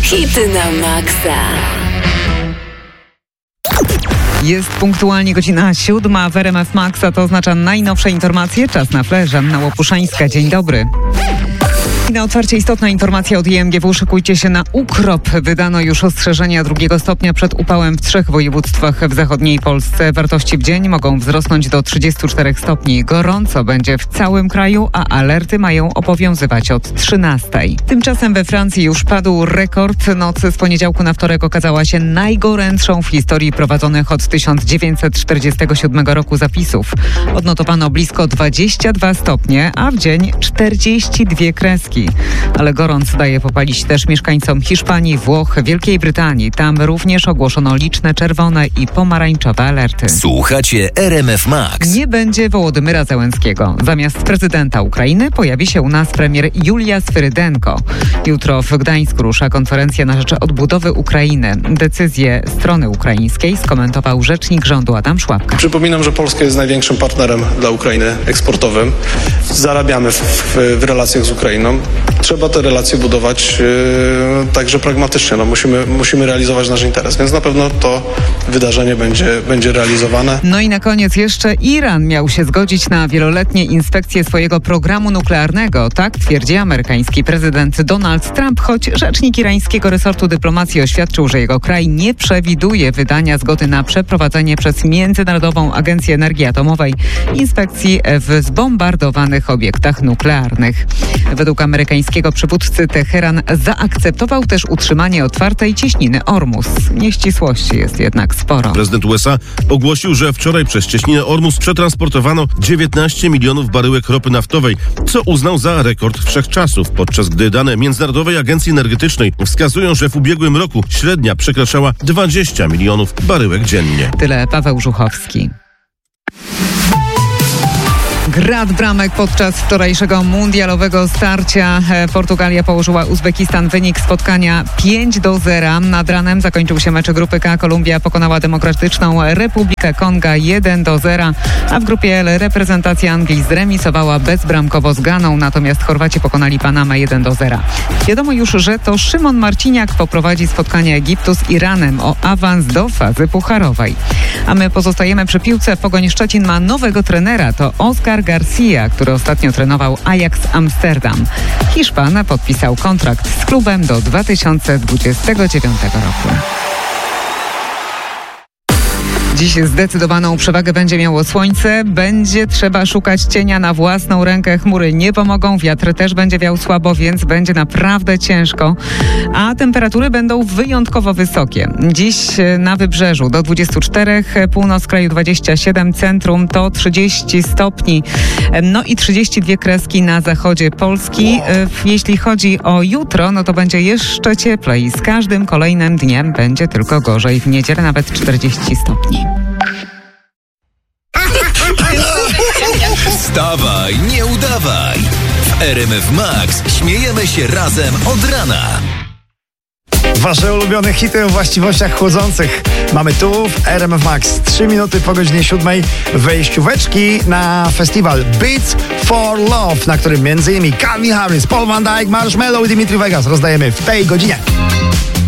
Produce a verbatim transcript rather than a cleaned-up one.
Hity na maksa. Jest punktualnie godzina siódma w R M F Max, a to oznacza najnowsze informacje. Czas na flash. Anna Łopuszańska, dzień dobry. I na otwarcie istotna informacja od I M G W. Szykujcie się na ukrop. Wydano już ostrzeżenia drugiego stopnia przed upałem w trzech województwach w zachodniej Polsce. Wartości w dzień mogą wzrosnąć do trzydziestu czterech stopni. Gorąco będzie w całym kraju, a alerty mają obowiązywać od trzynastej. Tymczasem we Francji już padł rekord. Noc z poniedziałku na wtorek okazała się najgorętszą w historii prowadzonych od tysiąc dziewięćset czterdziestego siódmego roku zapisów. Odnotowano blisko dwadzieścia dwa stopnie, a w dzień czterdzieści dwie kreski. Ale gorąc daje popalić też mieszkańcom Hiszpanii, Włoch, Wielkiej Brytanii. Tam również ogłoszono liczne czerwone i pomarańczowe alerty. Słuchacie R M F Max. Nie będzie Wołodymyra Zełenskiego. Zamiast prezydenta Ukrainy pojawi się u nas premier Julia Swyrydenko. Jutro w Gdańsku rusza konferencja na rzecz odbudowy Ukrainy. Decyzję strony ukraińskiej skomentował rzecznik rządu Adam Szłapka. Przypominam, że Polska jest największym partnerem dla Ukrainy eksportowym. Zarabiamy w, w, w relacjach z Ukrainą. Trzeba te relacje budować yy, także pragmatycznie. No, musimy, musimy realizować nasz interes, więc na pewno to wydarzenie będzie, będzie realizowane. No i na koniec jeszcze Iran miał się zgodzić na wieloletnie inspekcje swojego programu nuklearnego. Tak twierdzi amerykański prezydent Donald Trump, choć rzecznik irańskiego resortu dyplomacji oświadczył, że jego kraj nie przewiduje wydania zgody na przeprowadzenie przez Międzynarodową Agencję Energii Atomowej inspekcji w zbombardowanych obiektach nuklearnych. Według amerykańskiego przywódcy Teheran zaakceptował też utrzymanie otwartej cieśniny Ormus. Nieścisłości jest jednak sporo. Prezydent U S A ogłosił, że wczoraj przez cieśninę Ormus przetransportowano dziewiętnaście milionów baryłek ropy naftowej, co uznał za rekord wszechczasów, podczas gdy dane Międzynarodowej Agencji Energetycznej wskazują, że w ubiegłym roku średnia przekraczała dwadzieścia milionów baryłek dziennie. Tyle Paweł Żuchowski. Grad bramek podczas wczorajszego mundialowego starcia. Portugalia położyła Uzbekistan. Wynik spotkania pięć do zera. Nad ranem zakończył się mecz grupy K. Kolumbia pokonała Demokratyczną Republikę Konga jeden do zera, a w grupie L reprezentacja Anglii zremisowała bezbramkowo z Ganą, natomiast Chorwaci pokonali Panamę jeden do zera. Wiadomo już, że to Szymon Marciniak poprowadzi spotkanie Egiptu z Iranem o awans do fazy pucharowej. A my pozostajemy przy piłce. Pogoń Szczecin ma nowego trenera. To Oscar Garcia, który ostatnio trenował Ajax Amsterdam. Hiszpan podpisał kontrakt z klubem do dwa tysiące dwudziestego dziewiątego roku. Dziś zdecydowaną przewagę będzie miało słońce. Będzie trzeba szukać cienia na własną rękę. Chmury nie pomogą, wiatr też będzie wiał słabo, więc będzie naprawdę ciężko. A temperatury będą wyjątkowo wysokie. Dziś na wybrzeżu do dwudziestu czterech, północ kraju dwadzieścia siedem, centrum to trzydzieści stopni. No i trzydzieści dwie kreski na zachodzie Polski. Jeśli chodzi o jutro, no to będzie jeszcze cieplej. Z każdym kolejnym dniem będzie tylko gorzej. W niedzielę nawet czterdzieści stopni. Wstawaj, nie udawaj. W R M F Max śmiejemy się razem od rana. Wasze ulubione hity o właściwościach chłodzących mamy tu w R M F Max. Trzy minuty po godzinie siódmej wejścióweczki na festiwal Beats for Love, na którym między innymi Calvin Harris, Paul Van Dyk, Marshmello i Dimitri Vegas rozdajemy w tej godzinie.